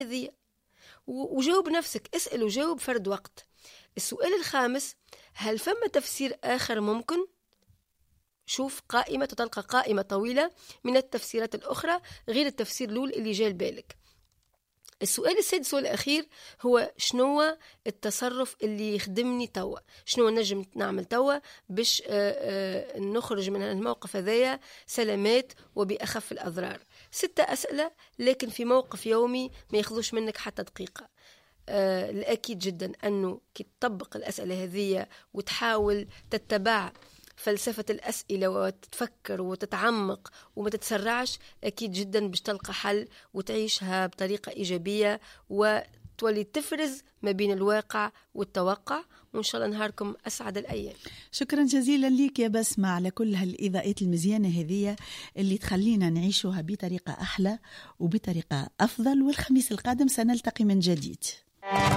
هذه؟ وجاوب نفسك، اسأل وجاوب فرد وقت. السؤال الخامس: هل فما تفسير آخر ممكن؟ شوف قائمة، تلقى قائمة طويلة من التفسيرات الأخرى غير التفسير الأول اللي جاء لبالك. السؤال السادس والأخير هو: شنو التصرف اللي يخدمني توا؟ شنو نجم نعمل توا باش نخرج من الموقف هذايا سلامات وبأخف الأضرار؟ 6 أسئلة، لكن في موقف يومي ما ياخذوش منك حتى دقيقة. الأكيد جدا أنه كي تطبق الأسئلة هذه وتحاول تتبع فلسفة الأسئلة وتتفكر وتتعمق وما تتسرعش، أكيد جدا باش تلقى حل وتعيشها بطريقة إيجابية وتولي تفرز ما بين الواقع والتوقع. وإن شاء الله نهاركم أسعد الأيام. شكرا جزيلا ليك يا بسمة على كل هالإضاءات المزيانة هذه اللي تخلينا نعيشها بطريقة أحلى وبطريقة أفضل. والخميس القادم سنلتقي من جديد.